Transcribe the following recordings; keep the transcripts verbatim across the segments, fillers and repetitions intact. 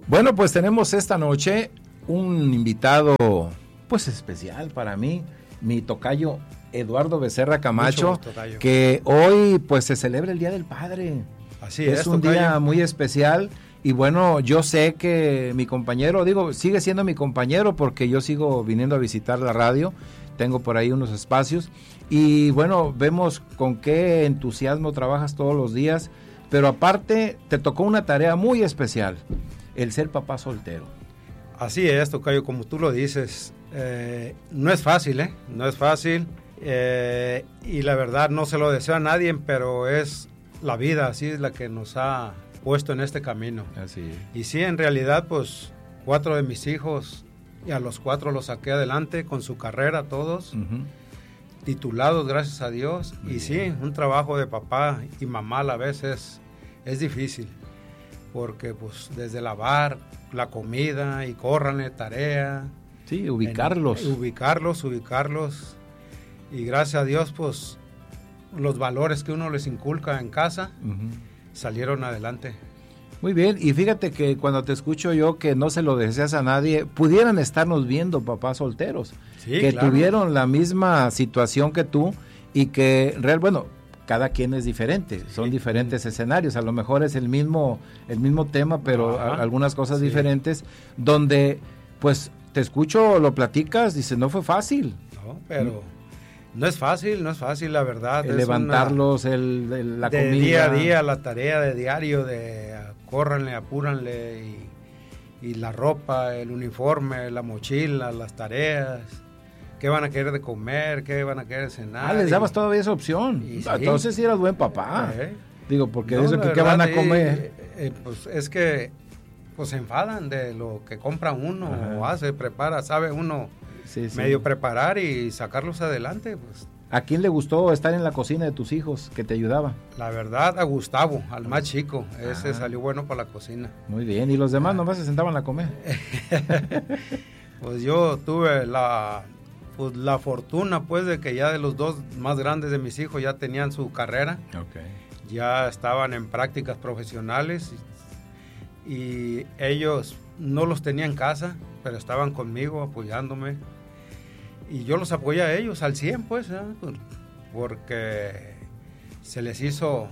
Bueno, pues tenemos esta noche un invitado pues especial para mí, mi tocayo Eduardo Becerra Camacho, gusto, que hoy pues se celebra el Día del Padre. Así es, es un tocayo. día muy especial y bueno, yo sé que mi compañero, digo, sigue siendo mi compañero porque yo sigo viniendo a visitar la radio, tengo por ahí unos espacios y bueno, vemos con qué entusiasmo trabajas todos los días, pero aparte te tocó una tarea muy especial, el ser papá soltero. Así es, tocayo, como tú lo dices, eh, no es fácil, ¿eh? No es fácil eh, y la verdad no se lo deseo a nadie, pero es la vida, así es la que nos ha puesto en este camino. Así es. Y sí, en realidad, pues, cuatro de mis hijos, y a los cuatro los saqué adelante con su carrera, todos, uh-huh. titulados, gracias a Dios. Muy y bien. Sí, un trabajo de papá y mamá a la vez es, es difícil, porque pues desde lavar la comida y córranle tarea. Sí, ubicarlos. En, ubicarlos, ubicarlos. Y gracias a Dios, pues, los valores que uno les inculca en casa, uh-huh. salieron adelante. Muy bien, y fíjate que cuando te escucho yo que no se lo deseas a nadie, pudieran estarnos viendo papás solteros, sí, que claro. tuvieron la misma situación que tú y que, real, bueno, cada quien es diferente, sí. son diferentes escenarios, a lo mejor es el mismo, el mismo tema, pero a, algunas cosas sí. diferentes, donde pues te escucho, lo platicas, dices, no fue fácil. No, pero... No es fácil, no es fácil, la verdad. El levantarlos, una, el, el, la de comida. De día a día, la tarea de diario, de córranle, apúranle, y, y la ropa, el uniforme, la mochila, las tareas, qué van a querer de comer, qué van a querer cenar. Ah, les dabas y, todavía esa opción. Y, Entonces sí eras buen papá. ¿Eh? Digo, porque no, de eso, que, verdad, ¿qué van a comer? Eh, eh, pues es que pues se enfadan de lo que compra uno, Ajá. o hace, prepara, sabe uno... Sí, sí. medio preparar y sacarlos adelante, pues. ¿A quién le gustó estar en la cocina de tus hijos que te ayudaba? La verdad, a Gustavo, al más chico, ese ah. salió bueno para la cocina. Muy bien, ¿y los demás ah. nomás se sentaban a comer? Pues yo tuve la, pues, la fortuna, pues, de que ya de los dos más grandes de mis hijos ya tenían su carrera, okay. ya estaban en prácticas profesionales y, y ellos no los tenía en casa, pero estaban conmigo apoyándome. Y yo los apoyé a ellos al cien, pues, ¿eh? Porque se les hizo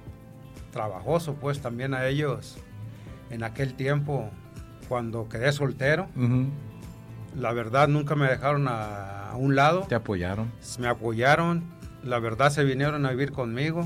trabajoso, pues, también a ellos en aquel tiempo, cuando quedé soltero. Uh-huh. La verdad, nunca me dejaron a, a un lado. ¿Te apoyaron? Me apoyaron, la verdad, se vinieron a vivir conmigo.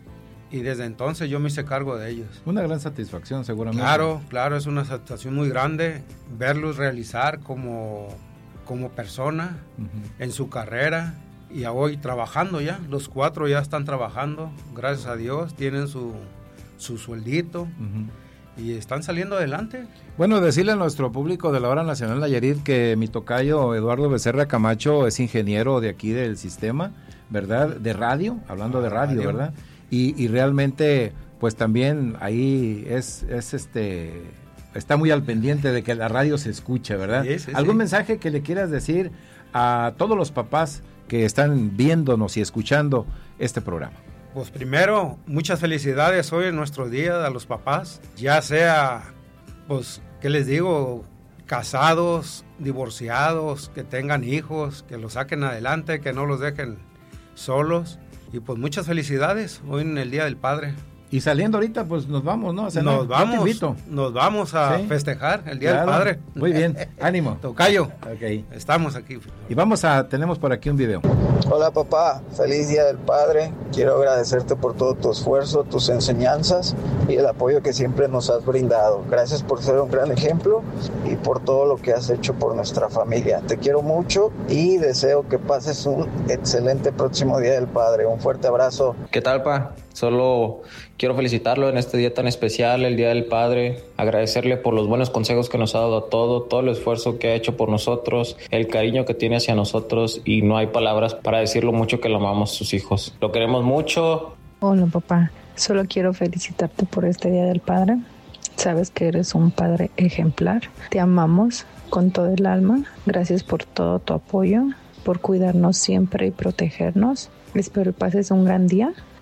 Y desde entonces yo me hice cargo de ellos. Una gran satisfacción, seguramente. Claro, claro, es una satisfacción muy grande verlos realizar como... como persona, uh-huh. en su carrera, y hoy trabajando ya, los cuatro ya están trabajando, gracias a Dios, tienen su, su sueldito, uh-huh. y están saliendo adelante. Bueno, decirle a nuestro público de la Hora Nacional Nayarit que mi tocayo Eduardo Becerra Camacho es ingeniero de aquí del sistema, ¿verdad? De radio, hablando ah, de radio, radio. ¿verdad? Y, y realmente, pues también ahí es, es este... está muy al pendiente de que la radio se escuche, ¿verdad? Sí, sí, ¿Algún sí. mensaje que le quieras decir a todos los papás que están viéndonos y escuchando este programa? Pues primero, muchas felicidades hoy en nuestro día a los papás, ya sea, pues, ¿qué les digo? Casados, divorciados, que tengan hijos, que los saquen adelante, que no los dejen solos. Y pues muchas felicidades hoy en el Día del Padre. Y saliendo ahorita, pues nos vamos, ¿no? O sea, nos no, vamos, nos vamos a ¿Sí? festejar el Día claro. del Padre. Muy bien, ánimo. Tocayo, okay. Estamos aquí. Y vamos a, tenemos por aquí un video. Hola papá, feliz Día del Padre. Quiero agradecerte por todo tu esfuerzo, tus enseñanzas y el apoyo que siempre nos has brindado. Gracias por ser un gran ejemplo y por todo lo que has hecho por nuestra familia. Te quiero mucho y deseo que pases un excelente próximo Día del Padre. Un fuerte abrazo. ¿Qué tal, pa? Solo quiero felicitarlo en este día tan especial, el Día del Padre, agradecerle por los buenos consejos que nos ha dado a todo, todo el esfuerzo que ha hecho por nosotros, el cariño que tiene hacia nosotros y no hay palabras para decir lo mucho que lo amamos sus hijos. Lo queremos mucho. Hola papá, solo quiero felicitarte por este Día del Padre. Sabes que eres un padre ejemplar. Te amamos con todo el alma. Gracias por todo tu apoyo, por cuidarnos siempre y protegernos. Espero que pases un gran día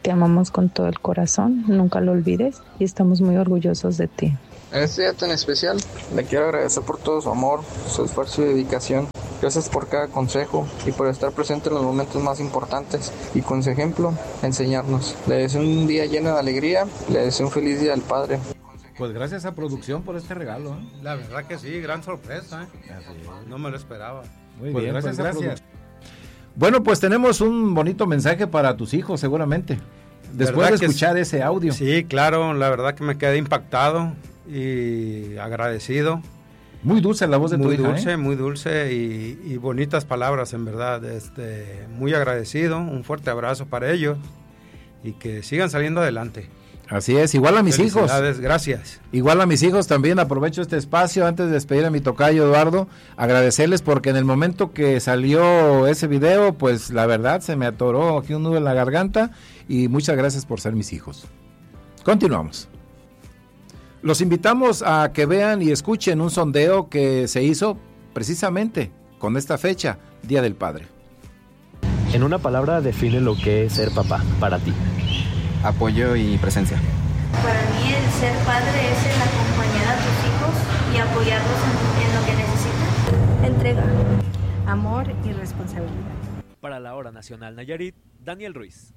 Te amamos con todo el corazón, nunca lo olvides y estamos muy orgullosos de ti. En este día tan especial, le quiero agradecer por todo su amor, su esfuerzo y dedicación. Gracias por cada consejo y por estar presente en los momentos más importantes y con su ejemplo, enseñarnos. Le deseo un día lleno de alegría, le deseo un feliz día del Padre. Pues gracias a producción por este regalo, ¿eh? La verdad que sí, gran sorpresa, ¿eh? No me lo esperaba. Muy pues bien, gracias, pues a gracias. Bueno, pues tenemos un bonito mensaje para tus hijos, seguramente. Después de escuchar sí, ese audio. Sí, claro, la verdad que me quedé impactado y agradecido. Muy dulce la voz de muy tu hija, dulce, ¿eh? Muy dulce y, y bonitas palabras, en verdad. Este, muy agradecido, un fuerte abrazo para ellos y que sigan saliendo adelante. Así es, igual a mis hijos. Gracias. Igual a mis hijos también aprovecho este espacio antes de despedir a mi tocayo Eduardo, agradecerles porque en el momento que salió ese video, pues la verdad se me atoró aquí un nudo en la garganta y muchas gracias por ser mis hijos. Continuamos. Los invitamos a que vean y escuchen un sondeo que se hizo precisamente con esta fecha, Día del Padre. En una palabra, define lo que es ser papá para ti. Apoyo y presencia. Para mí el ser padre es el acompañar a tus hijos y apoyarlos en, en lo que necesitan. Entrega, amor y responsabilidad. Para la Hora Nacional Nayarit, Daniel Ruiz.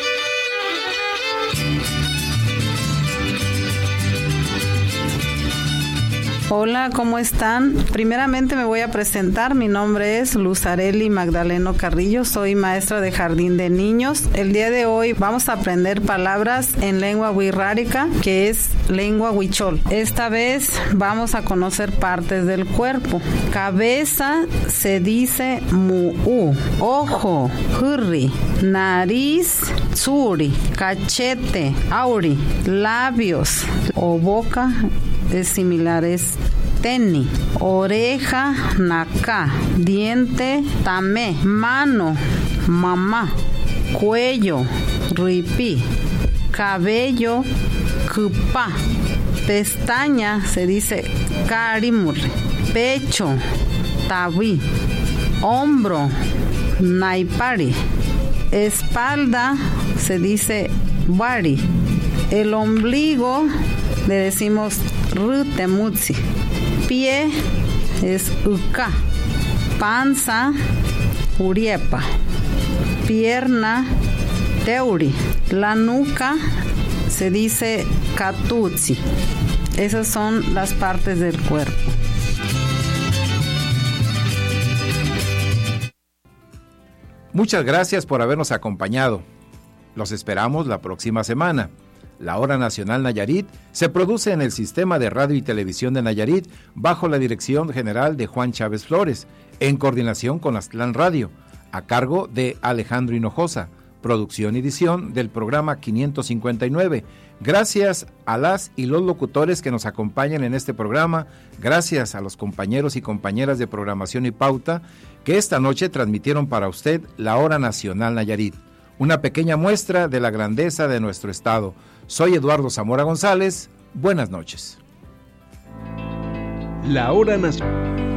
Hola, ¿cómo están? Primeramente me voy a presentar. Mi nombre es Luz Areli Magdaleno Carrillo. Soy maestra de jardín de niños. El día de hoy vamos a aprender palabras en lengua wixárika, que es lengua huichol. Esta vez vamos a conocer partes del cuerpo. Cabeza se dice mu'u, ojo, hurri, nariz, tsuri, cachete, auri, labios o boca es similar, es teni, oreja, naká, diente, tamé, mano, mamá, cuello, ripi, cabello, kupa, pestaña se dice karimurri, pecho, tawi, hombro, naipari, espalda se dice bari, el ombligo le decimos rutemutsi, pie es uka, panza uriepa, pierna teuri, la nuca se dice katutsi. Esas son las partes del cuerpo. Muchas gracias por habernos acompañado. Los esperamos la próxima semana. La Hora Nacional Nayarit se produce en el Sistema de Radio y Televisión de Nayarit bajo la dirección general de Juan Chávez Flores, en coordinación con Aztlán Radio, a cargo de Alejandro Hinojosa, producción y edición del programa quinientos cincuenta y nueve. Gracias a las y los locutores que nos acompañan en este programa, gracias a los compañeros y compañeras de programación y pauta que esta noche transmitieron para usted la Hora Nacional Nayarit, una pequeña muestra de la grandeza de nuestro estado. Soy Eduardo Zamora González. Buenas noches. La Hora Nacional.